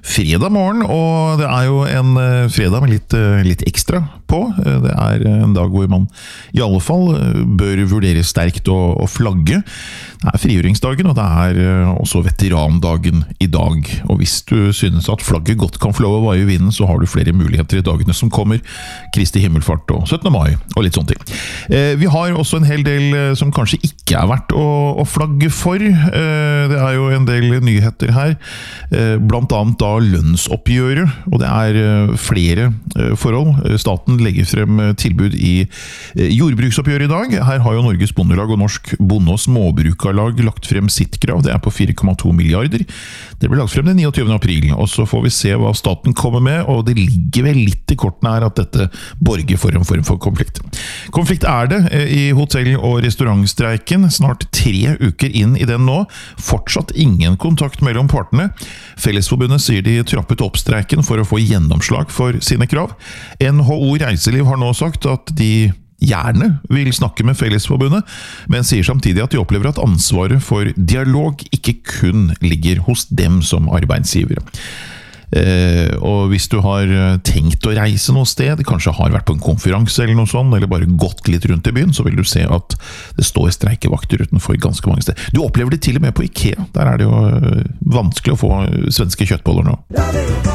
fredag morgen, og det jo en fredag med litt ekstra på. Det en dag hvor man i alle fall bør vurdere sterkt å flagge. Det frigjøringsdagen, og det også veterandagen i dag. Og hvis du synes at flagget godt kan få lov å vaie i vinden, så har du flere muligheter i dagene som kommer. Kristi himmelfart og 17. mai, og litt sånne ting. Vi har også en hel del som kanskje ikke verdt å flagge for. Det jo en del nyheter her, blant annet da lønnsoppgjøret, og det flere forhold. Staten legger frem tilbud i jordbruksoppgjøret i dag. Her har jo Norges Bondelag og Norsk Bonde- og Småbrukarlag lagt frem sitt krav. Det på 4,2 milliarder. Det ble lagt frem den 29. april, og så får vi se hva staten kommer med, og det ligger vel litt i kortene her at dette borger for en form for konflikt. Konflikt det i hotell- og restaurantstreiken, snart 3 uker inn i den nå. Fortsatt ingen kontakt mellom partene. Fellesforbundet sier de trappet opp streiken for å få gjennomslag for sine krav. NHO Reiseliv har nå sagt at de gjerne vil snakke med Fellesforbundet, men sier samtidig at de opplever at ansvaret for dialog ikke kun ligger hos dem som arbeidsgivere. Og hvis du har tenkt å reise noe sted, kanskje har vært på en konferanse eller noe sånt, eller bare gått litt rundt i byen, så vil du se at det står streikevakter utenfor ganske mange steder. Du opplever det til og med på IKEA. Der det jo vanskelig å få svenske kjøttboller nå.